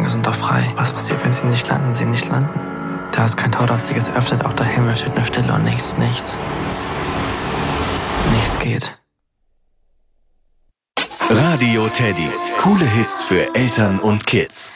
Wolken sind doch frei. Was passiert, wenn sie nicht landen? Sie nicht landen. Da ist kein Tor, das sich jetzt öffnet, auch der Himmel steht nur Stille und nichts. Nichts geht. Radio Teddy. Coole Hits für Eltern und Kids.